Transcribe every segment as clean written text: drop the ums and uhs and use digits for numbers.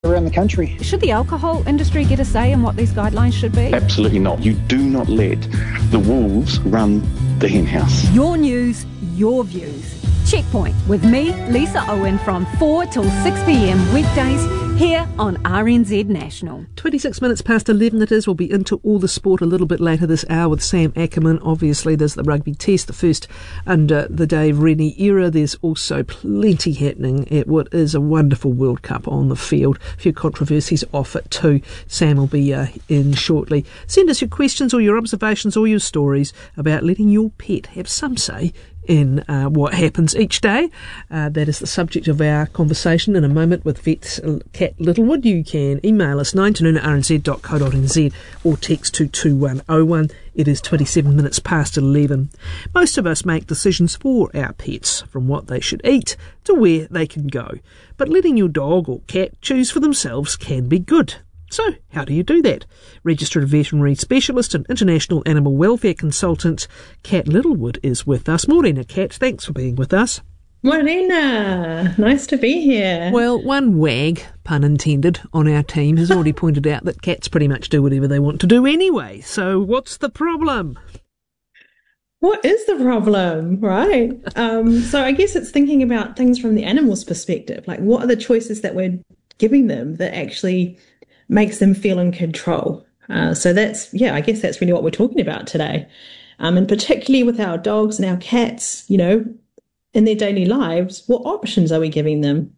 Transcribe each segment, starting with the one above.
around the country. Should the alcohol industry get a say in what these guidelines should be? Absolutely not. You do not let the wolves run the hen house. Your news, your views. Checkpoint with me, Lisa Owen, from 4 till 6 p.m. weekdays here on RNZ National. 26 minutes past 11 it is. We'll be into all the sport a little bit later this hour with Sam Ackerman. Obviously, there's the rugby test, the first under the Dave Rennie era. There's also plenty happening at what is a wonderful World Cup on the field. A few controversies off it too. Sam will be in shortly. Send us your questions or your observations or your stories about letting your pet have some say in what happens each day. That is the subject of our conversation in a moment with vet Kat Littlewood. You can email us 9to-noon@rnz.co.nz or text to 2101. It is 27 minutes past 11. Most of us make decisions for our pets, from what they should eat to where they can go. But letting your dog or cat choose for themselves can be good. So, how do you do that? Registered veterinary specialist and international animal welfare consultant Kat Littlewood is with us. Morena, Kat, thanks for being with us. Morena, nice to be here. Well, one wag, pun intended, on our team has already pointed out that cats pretty much do whatever they want to do anyway. So, what's the problem? What is the problem, right? So I guess it's thinking about things from the animal's perspective. Like, what are the choices that we're giving them that actually makes them feel in control? So I guess that's really what we're talking about today. And particularly with our dogs and our cats, in their daily lives, what options are we giving them?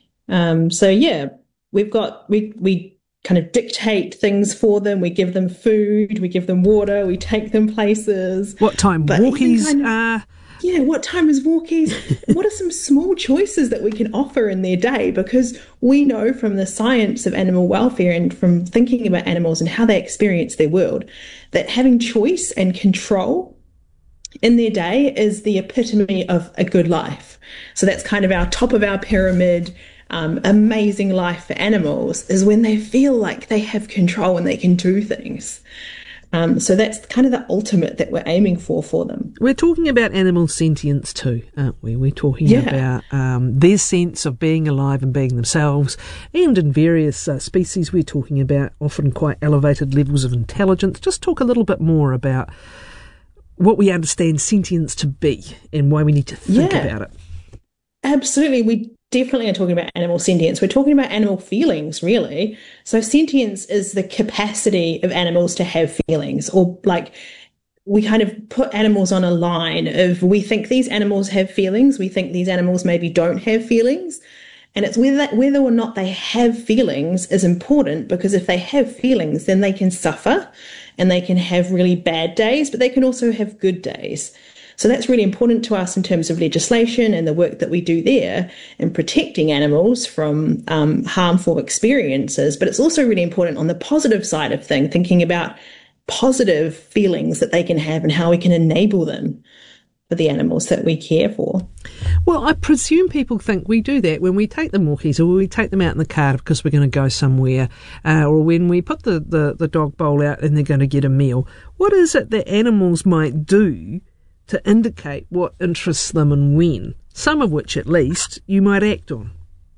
We kind of dictate things for them. We give them food, we give them water, we take them places. What time walkies are. Yeah, what time is walkies? What are some small choices that we can offer in their day? Because we know from the science of animal welfare and from thinking about animals and how they experience their world, that having choice and control in their day is the epitome of a good life. So that's kind of our top of our pyramid. Amazing life for animals is when they feel like they have control and they can do things. So that's kind of the ultimate that we're aiming for them. We're talking about animal sentience too, aren't we? We're talking about their sense of being alive and being themselves. And in various species, we're talking about often quite elevated levels of intelligence. Just talk a little bit more about what we understand sentience to be and why we need to think about it. Absolutely. We definitely are talking about animal sentience. We're talking about animal feelings, really. So sentience is the capacity of animals to have feelings, or like we kind of put animals on a line of we think these animals have feelings, we think these animals maybe don't have feelings. And it's whether or not they have feelings is important, because if they have feelings, then they can suffer and they can have really bad days, but they can also have good days. So that's really important to us in terms of legislation and the work that we do there in protecting animals from harmful experiences. But it's also really important on the positive side of things, thinking about positive feelings that they can have and how we can enable them for the animals that we care for. Well, I presume people think we do that when we take them walkies or we take them out in the car because we're going to go somewhere, or when we put the dog bowl out and they're going to get a meal. What is it that animals might do to indicate what interests them and when, some of which at least you might act on?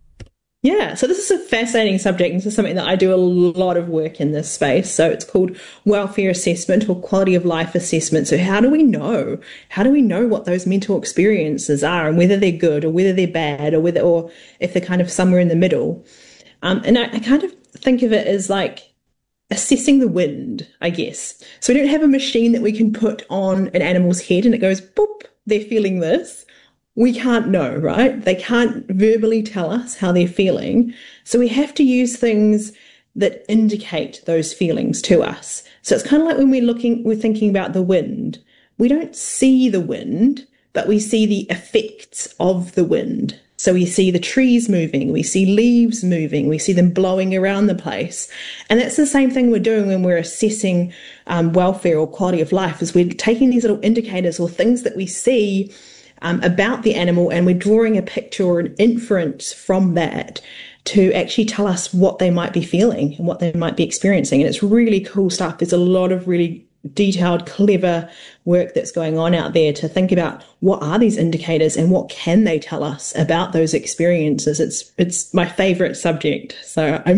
Yeah, so this is a fascinating subject. This is something that I do a lot of work in this space. So it's called welfare assessment or quality of life assessment. So how do we know? How do we know what those mental experiences are and whether they're good or whether they're bad or if they're kind of somewhere in the middle? And I kind of think of it as like assessing the wind, I guess. So we don't have a machine that we can put on an animal's head and it goes, boop, they're feeling this. We can't know, right? They can't verbally tell us how they're feeling. So we have to use things that indicate those feelings to us. So it's kind of like when we're thinking about the wind. We don't see the wind, but we see the effects of the wind. So we see the trees moving, we see leaves moving, we see them blowing around the place. And that's the same thing we're doing when we're assessing welfare or quality of life, is we're taking these little indicators or things that we see about the animal and we're drawing a picture or an inference from that to actually tell us what they might be feeling and what they might be experiencing. And it's really cool stuff. There's a lot of really detailed, clever work that's going on out there to think about what are these indicators and what can they tell us about those experiences. It's my favorite subject. So I'm